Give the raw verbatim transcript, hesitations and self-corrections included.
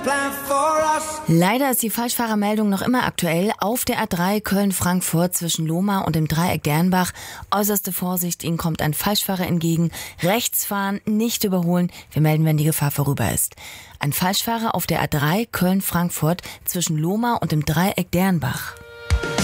Leider ist die Falschfahrermeldung noch immer aktuell. Auf der A drei Köln-Frankfurt zwischen Lohmar und dem Dreieck Dernbach. Äußerste Vorsicht, Ihnen kommt ein Falschfahrer entgegen. Rechts fahren, nicht überholen. Wir melden, wenn die Gefahr vorüber ist. Ein Falschfahrer auf der A drei Köln-Frankfurt zwischen Lohmar und dem Dreieck Dernbach.